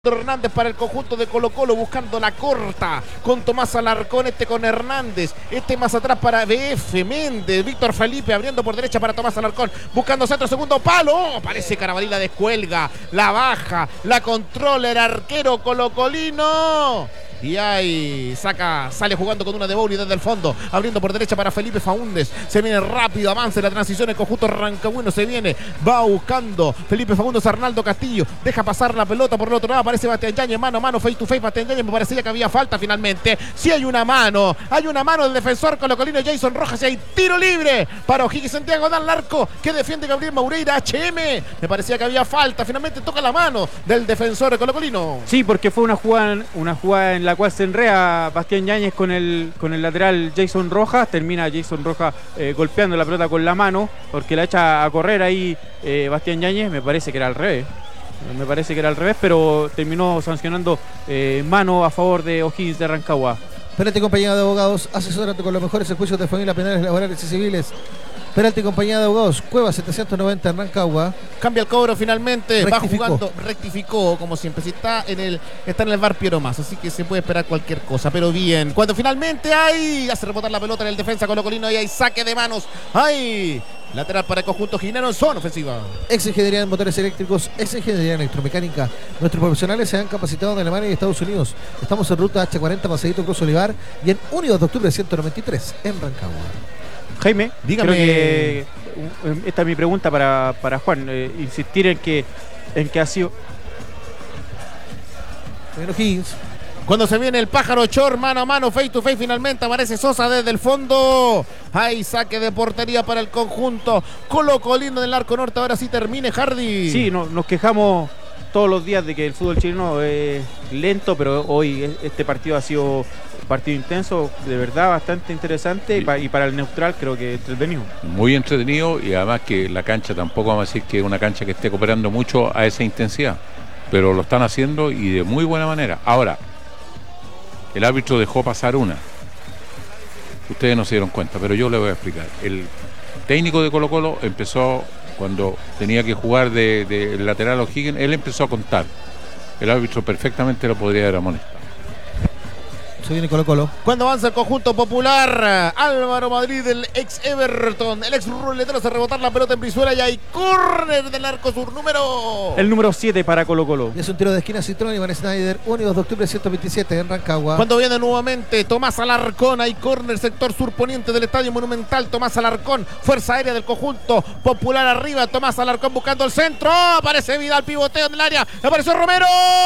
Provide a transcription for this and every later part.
Hernández para el conjunto de Colo-Colo buscando la corta con Tomás Alarcón, con Hernández, más atrás para BF Méndez, Víctor Felipe abriendo por derecha para Tomás Alarcón, buscando centro, segundo palo, parece Carabalí, la descuelga, la baja, la controla el arquero colocolino. Y ahí sale jugando con una de Bouli desde el fondo, abriendo por derecha para Felipe Faúndez. Se viene rápido, avanza la transición, el conjunto Rancagüino se viene, va buscando Felipe Faúndez, Arnaldo Castillo, deja pasar la pelota por el otro lado, aparece Bastián Yáñez, mano a mano, face to face, Bastián Yáñez, me parecía que había falta finalmente. Sí hay una mano del defensor colocolino Jason Rojas, y hay tiro libre para O'Higgins Santiago, da al arco, que defiende Gabriel Maureira, HM, me parecía que había falta, finalmente toca la mano del defensor colocolino. Sí, porque fue una jugada en la cual se enrea Bastián Yáñez con el lateral Jason Rojas, termina Jason Rojas golpeando la pelota con la mano, porque la echa a correr ahí Bastián Yáñez, me parece que era al revés, pero terminó sancionando mano a favor de O'Higgins de Rancagua. Penalti, compañía de abogados, asesórate con los mejores juicios de familia, penales, laborales y civiles. Penalti, compañía de abogados, Cueva 790 en Rancagua. Cambia el cobro finalmente, rectificó. va jugando, rectificó como siempre, si está en el bar Piero Más, así que se puede esperar cualquier cosa, pero bien, cuando finalmente hace rebotar la pelota en el defensa colocolino y hay saque de manos, lateral para el conjunto ginero en zona ofensiva. Ex ingeniería en motores eléctricos, ex ingeniería en electromecánica. Nuestros profesionales se han capacitado en Alemania y Estados Unidos. Estamos en ruta H40, Paseíto Cruz Olivar y en 1 de octubre 193 en Rancagua. Jaime, dígame. Creo que esta es mi pregunta para Juan, insistir en que ha sido... O'Higgins. Cuando se viene el pájaro Chor, mano a mano, face to face, finalmente aparece Sosa desde el fondo. Hay saque de portería para el conjunto colocolino del arco norte. Ahora sí termine, Hardy. Sí, nos quejamos todos los días de que el fútbol chileno es lento, pero hoy este partido ha sido partido intenso, de verdad bastante interesante, y para el neutral creo que entretenido. Muy entretenido, y además que la cancha tampoco vamos a decir que es una cancha que esté cooperando mucho a esa intensidad, pero lo están haciendo y de muy buena manera. Ahora, el árbitro dejó pasar una. Ustedes no se dieron cuenta, pero yo les voy a explicar. El técnico de Colo-Colo empezó, cuando tenía que jugar de lateral O'Higgins, él empezó a contar. El árbitro perfectamente lo podría haber amonestado. Se viene Colo-Colo. Cuando avanza el conjunto popular, Álvaro Madrid, el ex Everton, el ex ruletero, hace rebotar la pelota en Brizuela y hay córner del arco sur, el número 7 para Colo-Colo. Y es un tiro de esquina, Citrón y Van Snyder, 1 y 2 de octubre 127 en Rancagua. Cuando viene nuevamente Tomás Alarcón, hay córner, sector surponiente del Estadio Monumental. Tomás Alarcón, fuerza aérea del conjunto popular arriba. Tomás Alarcón buscando el centro. Aparece Vidal, pivoteo en el área. Apareció Romero.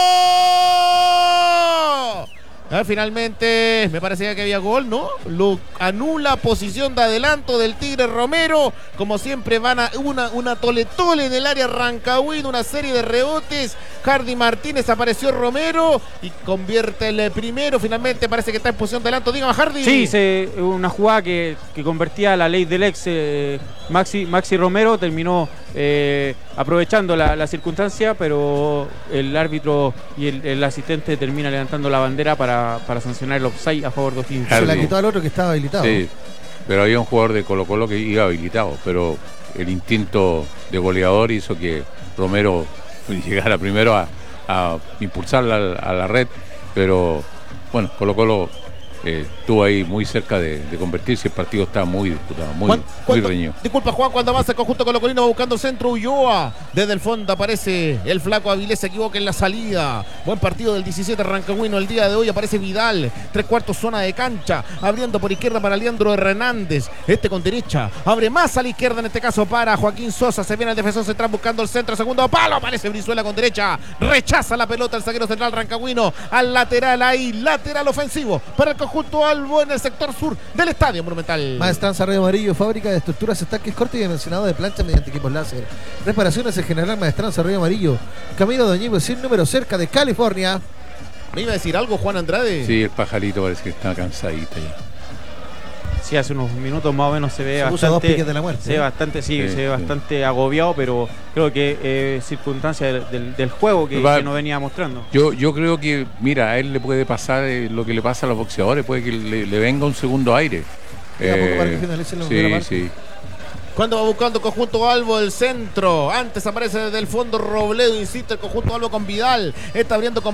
Finalmente me parecía que había gol, ¿no? Lo anula, posición de adelanto del Tigre Romero. Como siempre van a una tole-tole en el área rancagüino, una serie de rebotes. Hardy Martínez, apareció Romero y convierte el primero. Finalmente parece que está en posición de adelanto. Dígame, Hardy. Sí, una jugada que convertía la ley del ex Maxi Romero, terminó aprovechando la circunstancia, pero el árbitro y el asistente termina levantando la bandera para sancionar el offside a favor de O'Higgins. Se la quitó al otro que estaba habilitado. Sí, pero había un jugador de Colo-Colo que iba habilitado, pero el instinto de goleador hizo que Romero llegara primero a impulsarla a la red, pero bueno, Colo-Colo estuvo ahí muy cerca de convertirse. El partido está muy disputado, muy reñido. Disculpa, Juan, cuando avanza el conjunto colocolino va buscando centro Ulloa. Desde el fondo aparece el flaco Avilés, se equivoca en la salida. Buen partido del 17 rancagüino el día de hoy. Aparece Vidal, 3/4 zona de cancha, abriendo por izquierda para Leandro Hernández. Con derecha, abre más a la izquierda, en este caso para Joaquín Sosa. Se viene el defensor central buscando el centro, segundo palo. Aparece Brizuela con derecha, rechaza la pelota el zaguero central rancagüino. Al lateral, ahí, lateral ofensivo para el conjunto Albo en el sector sur del Estadio Monumental. Maestranza Río Amarillo, fábrica de estructuras, estanques, cortes y dimensionado de plancha mediante equipos láser. Reparaciones en general, Maestranza Río Amarillo, Camino de Doñigo, sin número, cerca de California. ¿Me iba a decir algo, Juan Andrade? Sí, el pajarito parece que está cansadito ya. Sí, hace unos minutos más o menos se ve bastante, dos piques de la muerte, se ve bastante, se ve bastante agobiado, pero creo que circunstancia del juego que nos venía mostrando. Yo creo que, mira, a él le puede pasar lo que le pasa a los boxeadores, puede que le venga un segundo aire. Para que finalicen la sí. Cuando va buscando el conjunto Albo el centro. Antes aparece desde el fondo Robledo, insiste el conjunto Albo con Vidal. Está abriendo con